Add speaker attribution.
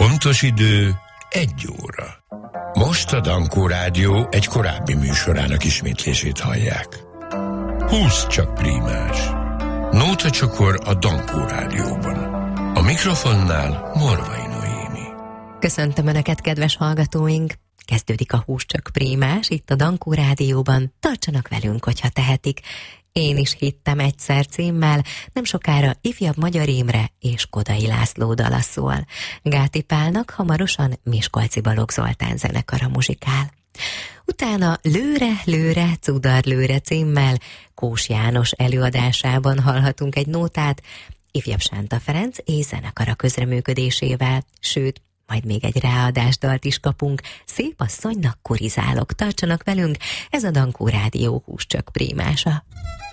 Speaker 1: Pontos idő 1 óra. Most a Dankó Rádió egy korábbi műsorának ismétlését hallják. 20 csak prímás. Nóta csokor a Dankó Rádióban. A mikrofonnál Morvai Noémi.
Speaker 2: Köszöntöm Önöket, kedves hallgatóink! Kezdődik a 20 csak prímás itt a Dankó Rádióban. Tartsanak velünk, hogyha tehetik. Én is hittem egyszer címmel, nem sokára Ifjabb Magyar Imre és Kodai László dala szól. Gáti Pálnak hamarosan Miskolci Balogh Zoltán zenekara muzsikál. Utána Lőre, lőre, cudar lőre címmel Kós János előadásában hallhatunk egy nótát, Ifjabb Sánta Ferenc és zenekara közreműködésével, sőt, majd még egy ráadásdalt is kapunk. Szép asszonynak kurizálok, tartsanak velünk, ez a Dankó Rádió 20 csak prímása.